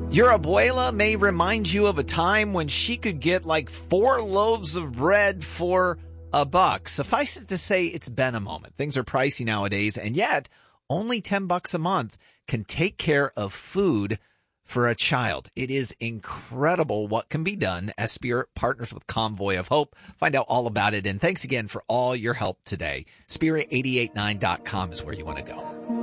Your abuela may remind you of a time when she could get like 4 loaves of bread for $1. Suffice it to say, it's been a moment. Things are pricey nowadays, and yet only $10 a month can take care of food for a child. It is incredible what can be done as Spirit partners with Convoy of Hope. Find out all about it, and thanks again for all your help today. Spirit889.com is where you want to go.